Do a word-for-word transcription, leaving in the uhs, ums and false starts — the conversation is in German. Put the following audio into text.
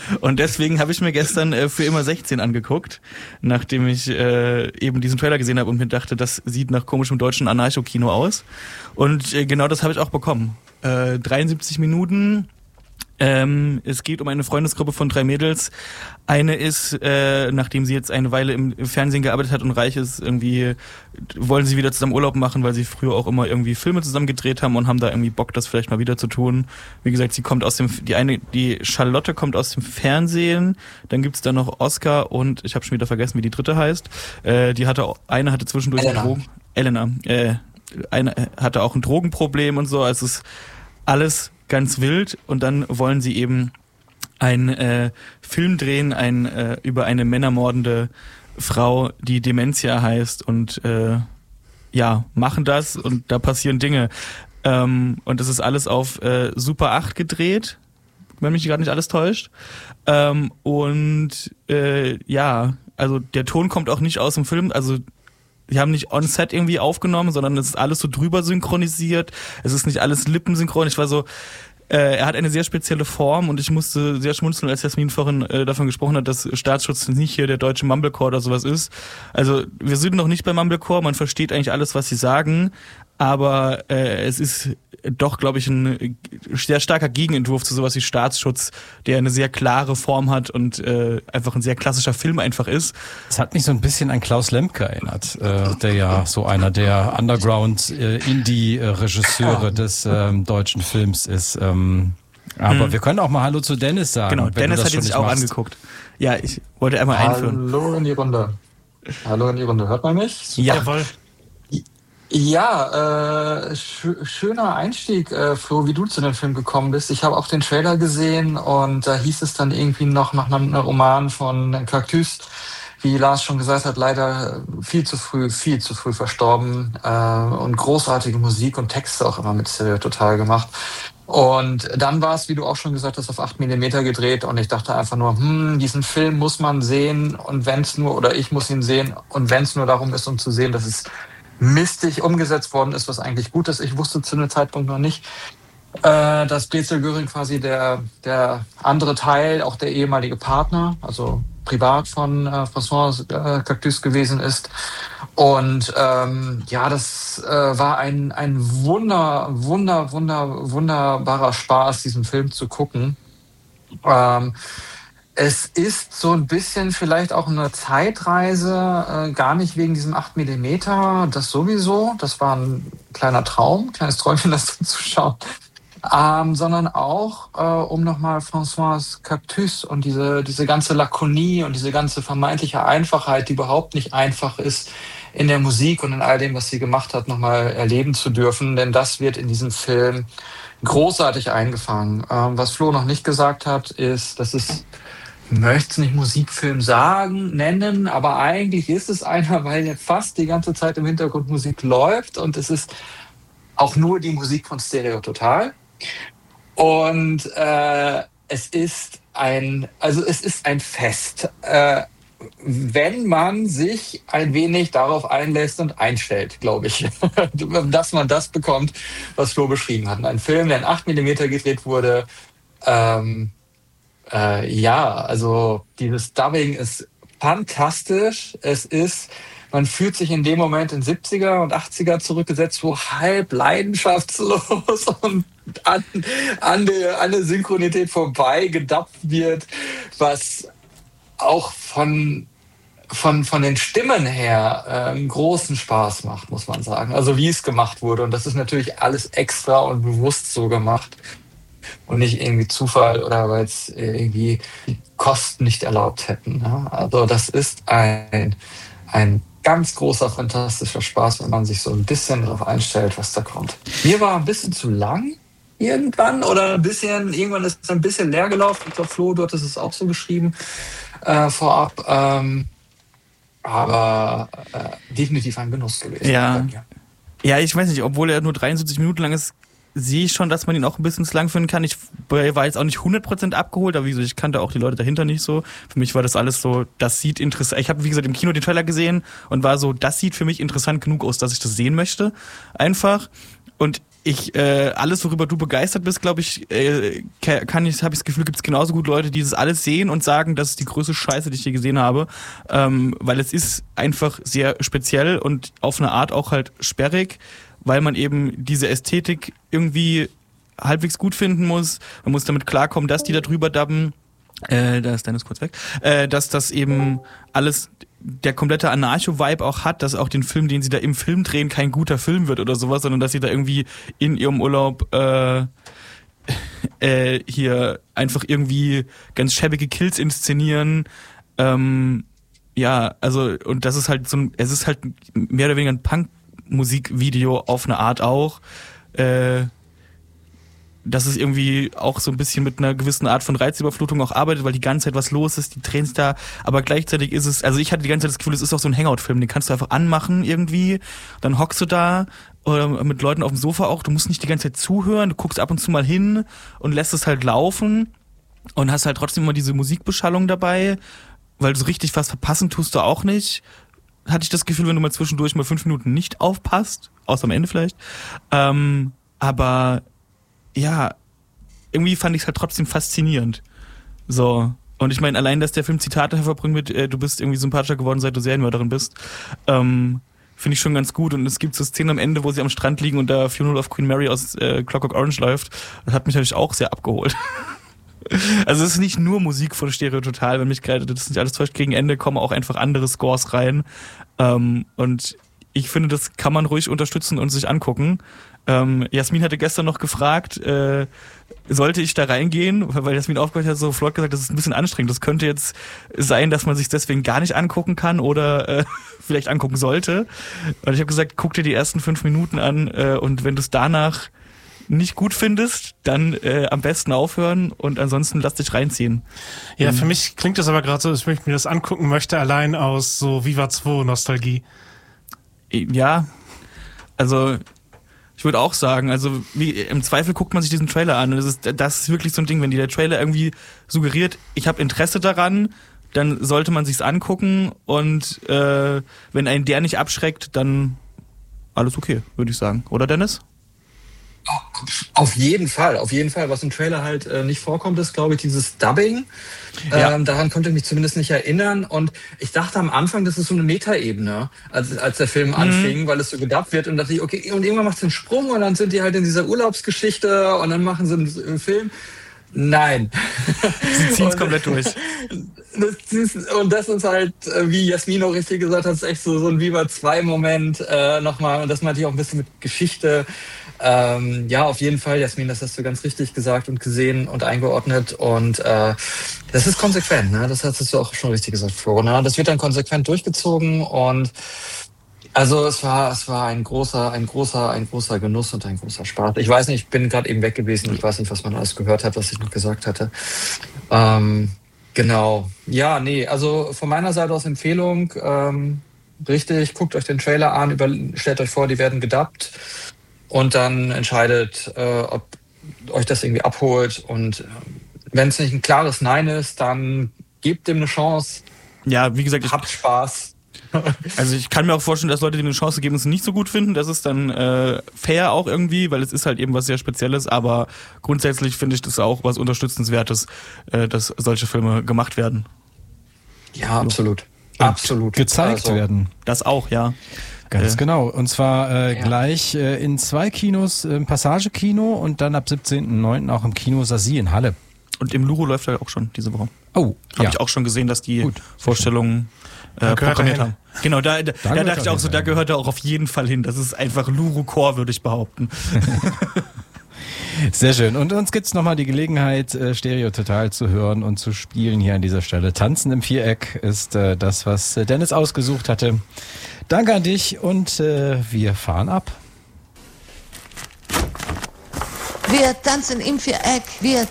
Und deswegen habe ich mir gestern äh, für immer sechzehn angeguckt, nachdem ich äh, eben diesen Trailer gesehen habe und mir dachte, das sieht nach komischem deutschen Anarcho-Kino aus. Und äh, genau das habe ich auch bekommen. Äh, dreiundsiebzig Minuten. Ähm, es geht um eine Freundesgruppe von drei Mädels. Eine ist, äh, nachdem sie jetzt eine Weile im Fernsehen gearbeitet hat und reich ist, irgendwie wollen sie wieder zusammen Urlaub machen, weil sie früher auch immer irgendwie Filme zusammen gedreht haben und haben da irgendwie Bock, das vielleicht mal wieder zu tun. Wie gesagt, sie kommt aus dem, die eine, die Charlotte kommt aus dem Fernsehen. Dann gibt's da noch Oscar und ich habe schon wieder vergessen, wie die dritte heißt. Äh, die hatte, eine hatte zwischendurch Elena. ein Drogen, Elena, äh, eine hatte auch ein Drogenproblem und so. Also es ist alles ganz wild und dann wollen sie eben einen äh, Film drehen, ein äh, über eine männermordende Frau, die Dementia heißt und äh, ja, machen das und da passieren Dinge. Ähm, und das ist alles auf äh, Super acht gedreht, wenn mich gerade nicht alles täuscht. Ähm, und äh, ja, also der Ton kommt auch nicht aus dem Film, also die haben nicht on-set irgendwie aufgenommen, sondern es ist alles so drüber synchronisiert. Es ist nicht alles lippensynchron. Ich war so, äh, er hat eine sehr spezielle Form und ich musste sehr schmunzeln, als Jasmin vorhin äh, davon gesprochen hat, dass Staatsschutz nicht hier der deutsche Mumblecore oder sowas ist. Also wir sind noch nicht bei Mumblecore, man versteht eigentlich alles, was sie sagen, aber äh, es ist doch, glaube ich, ein sehr starker Gegenentwurf zu sowas wie Staatsschutz, der eine sehr klare Form hat und äh, einfach ein sehr klassischer Film einfach ist. Es hat mich so ein bisschen an Klaus Lemke erinnert, äh, der ja so einer der Underground-Indie-Regisseure des ähm, deutschen Films ist. Ähm, aber hm. wir können auch mal Hallo zu Dennis sagen. Genau, Dennis hat ihn sich auch machst. angeguckt. Ja, ich wollte einmal einführen. Hallo in die Runde. Hallo in die Runde. Hört man mich? Ja, jawohl. Ja, äh, sch- schöner Einstieg, äh, Flo, wie du zu dem Film gekommen bist. Ich habe auch den Trailer gesehen und da hieß es dann irgendwie noch nach einem Roman von Cactus, wie Lars schon gesagt hat, leider viel zu früh, viel zu früh verstorben äh, und großartige Musik und Texte auch immer mit Stereo Total gemacht. Und dann war es, wie du auch schon gesagt hast, auf acht Millimeter gedreht und ich dachte einfach nur, hm, diesen Film muss man sehen und wenn es nur, oder ich muss ihn sehen und wenn es nur darum ist, um zu sehen, dass es mistig umgesetzt worden ist, was eigentlich gut ist. Ich wusste zu dem Zeitpunkt noch nicht, äh, dass Brezel Göring quasi der, der andere Teil, auch der ehemalige Partner, also privat von äh, François äh, Cactus gewesen ist. Und ähm, ja, das äh, war ein, ein wunder, wunder, wunder, wunderbarer Spaß, diesen Film zu gucken. Ähm, Es ist so ein bisschen vielleicht auch eine Zeitreise, äh, gar nicht wegen diesem acht Millimeter, das sowieso, das war ein kleiner Traum, kleines Träumchen, das zu schauen, ähm, sondern auch, äh, um nochmal François Cactus und diese, diese ganze Lakonie und diese ganze vermeintliche Einfachheit, die überhaupt nicht einfach ist, in der Musik und in all dem, was sie gemacht hat, nochmal erleben zu dürfen, denn das wird in diesem Film großartig eingefangen. Ähm, was Flo noch nicht gesagt hat, ist, dass es Ich möchte es nicht Musikfilm sagen, nennen, aber eigentlich ist es einer, weil fast die ganze Zeit im Hintergrund Musik läuft und es ist auch nur die Musik von Stereo Total. Und äh, es ist ein, also es ist ein Fest, äh, wenn man sich ein wenig darauf einlässt und einstellt, glaube ich, dass man das bekommt, was Flo beschrieben hat. Ein Film, der in acht Millimeter gedreht wurde, ähm, Äh, ja, also dieses Dubbing ist fantastisch. Es ist, man fühlt sich in dem Moment in siebziger und achtziger zurückgesetzt, wo halb leidenschaftslos und an, an, der, an der Synchronität vorbei gedubbt wird, was auch von, von, von den Stimmen her äh, einen großen Spaß macht, muss man sagen. Also wie es gemacht wurde. Und das ist natürlich alles extra und bewusst so gemacht. Und nicht irgendwie Zufall oder weil es irgendwie die Kosten nicht erlaubt hätten. Ja? Also das ist ein, ein ganz großer, fantastischer Spaß, wenn man sich so ein bisschen darauf einstellt, was da kommt. Mir war ein bisschen zu lang irgendwann oder ein bisschen, irgendwann ist es ein bisschen leer gelaufen. Ich glaube, Flo, du hattest es auch so geschrieben äh, vorab. Ähm, aber äh, definitiv ein Genuss gewesen. Ja. Ja, ich weiß nicht, obwohl er nur dreiundsiebzig Minuten lang ist, sehe ich schon, dass man ihn auch ein bisschen zu lang führen kann. Ich war jetzt auch nicht hundert Prozent abgeholt, aber wie gesagt, ich kannte auch die Leute dahinter nicht so. Für mich war das alles so, das sieht interessant. Ich habe, wie gesagt, im Kino den Trailer gesehen und war so, das sieht für mich interessant genug aus, dass ich das sehen möchte. Einfach. Und ich äh, alles, worüber du begeistert bist, glaube ich, äh, kann ich, habe ich das Gefühl, gibt es genauso gut Leute, die das alles sehen und sagen, das ist die größte Scheiße, die ich je gesehen habe, ähm, weil es ist einfach sehr speziell und auf eine Art auch halt sperrig, weil man eben diese Ästhetik irgendwie halbwegs gut finden muss. Man muss damit klarkommen, dass die da drüber dubben. Äh, da ist Dennis kurz weg. Äh, dass das eben alles der komplette Anarcho-Vibe auch hat, dass auch den Film, den sie da im Film drehen, kein guter Film wird oder sowas, sondern dass sie da irgendwie in ihrem Urlaub äh, äh, hier einfach irgendwie ganz schäbige Kills inszenieren. Ähm, ja, also und das ist halt so ein, es ist halt mehr oder weniger ein Punk-Musikvideo auf eine Art auch. Äh, dass es irgendwie auch so ein bisschen mit einer gewissen Art von Reizüberflutung auch arbeitet, weil die ganze Zeit was los ist, die Trains da, aber gleichzeitig ist es, also ich hatte die ganze Zeit das Gefühl, es ist auch so ein Hangout-Film, den kannst du einfach anmachen irgendwie, dann hockst du da oder mit Leuten auf dem Sofa auch, du musst nicht die ganze Zeit zuhören, du guckst ab und zu mal hin und lässt es halt laufen und hast halt trotzdem immer diese Musikbeschallung dabei, weil du so richtig was verpassen tust du auch nicht. Hatte ich das Gefühl, wenn du mal zwischendurch mal fünf Minuten nicht aufpasst, außer am Ende vielleicht, ähm, aber ja, irgendwie fand ich es halt trotzdem faszinierend. So. Und ich meine, allein, dass der Film Zitate hervorbringt mit, äh, du bist irgendwie sympathischer geworden, seit du Serienmörderin bist, ähm, finde ich schon ganz gut. Und es gibt so Szenen am Ende, wo sie am Strand liegen und da Funeral of Queen Mary aus äh, Clockwork Orange läuft. Das hat mich natürlich auch sehr abgeholt. Also es ist nicht nur Musik von Stereo Total, wenn mich gerade das nicht alles täuscht, gegen Ende kommen auch einfach andere Scores rein. Ähm, und ich finde, das kann man ruhig unterstützen und sich angucken. Ähm, Jasmin hatte gestern noch gefragt, äh, sollte ich da reingehen, weil Jasmin aufgehört hat, so flott gesagt, das ist ein bisschen anstrengend. Das könnte jetzt sein, dass man sich deswegen gar nicht angucken kann oder äh, vielleicht angucken sollte. Und ich habe gesagt, guck dir die ersten fünf Minuten an äh, und wenn du es danach nicht gut findest, dann äh, am besten aufhören und ansonsten lass dich reinziehen. Ja, für mich klingt das aber gerade so, dass ich mir das angucken möchte, allein aus so Viva zwei Nostalgie. Ja, also ich würde auch sagen, also wie, im Zweifel guckt man sich diesen Trailer an und das ist, das ist wirklich so ein Ding, wenn dir der Trailer irgendwie suggeriert, ich habe Interesse daran, dann sollte man sich's angucken und äh, wenn einen der nicht abschreckt, dann alles okay, würde ich sagen. Oder Dennis? Auf jeden Fall, auf jeden Fall. Was im Trailer halt äh, nicht vorkommt, ist, glaube ich, dieses Dubbing. Ja. Ähm, daran konnte ich mich zumindest nicht erinnern. Und ich dachte am Anfang, das ist so eine Metaebene, als, als der Film mhm. anfing, weil es so gedubbt wird. Und dachte ich, okay, und irgendwann macht es einen Sprung und dann sind die halt in dieser Urlaubsgeschichte und dann machen sie einen, einen Film. Nein. Sie ziehen es komplett durch. Das ist, und das ist halt, wie Jasmin auch richtig gesagt hat, ist echt so, so ein Viva zwei Moment äh, nochmal. Und das meinte ich auch ein bisschen mit Geschichte. Ähm, ja, auf jeden Fall, Jasmin, das hast du ganz richtig gesagt und gesehen und eingeordnet. Und äh, das ist konsequent, ne? Das hast du auch schon richtig gesagt, Flo. Ne? Das wird dann konsequent durchgezogen und also es war, es war ein großer, ein großer, ein großer Genuss und ein großer Spaß. Ich weiß nicht, ich bin gerade eben weg gewesen. Ich weiß nicht, was man alles gehört hat, was ich noch gesagt hatte. Ähm, genau. Ja, nee, also von meiner Seite aus Empfehlung. Ähm, richtig, guckt euch den Trailer an, über, stellt euch vor, die werden gedubbt. Und dann entscheidet, äh, ob euch das irgendwie abholt. Und äh, wenn es nicht ein klares Nein ist, dann gebt dem eine Chance. Ja, wie gesagt, ich, habt Spaß. Also ich kann mir auch vorstellen, dass Leute, die eine Chance geben, es nicht so gut finden. Das ist dann äh, fair auch irgendwie, weil es ist halt eben was sehr Spezielles. Aber grundsätzlich finde ich das auch was Unterstützenswertes, äh, dass solche Filme gemacht werden. Ja, absolut. Und absolut. Gezeigt also, werden. Das auch, ja. Ganz äh. genau. Und zwar äh, Ja. gleich äh, in zwei Kinos, im Passage-Kino und dann ab siebzehnten neunten auch im Kino Sasi in Halle. Und im Luro läuft er auch schon diese Woche. Oh, Habe ja. ich auch schon gesehen, dass die Gut. Vorstellungen äh, Da gehört er programmiert hin. haben. Genau, da, da, da gehört dachte ich er auch so, hin, da ja. gehört er auch auf jeden Fall hin. Das ist einfach Luro-Core, würde ich behaupten. Sehr schön. Und uns gibt's nochmal die Gelegenheit, äh, Stereo Total zu hören und zu spielen hier an dieser Stelle. Tanzen im Viereck ist äh, das, was äh, Dennis ausgesucht hatte. Danke an dich und äh, wir fahren ab. Wir tanzen im Viereck, wir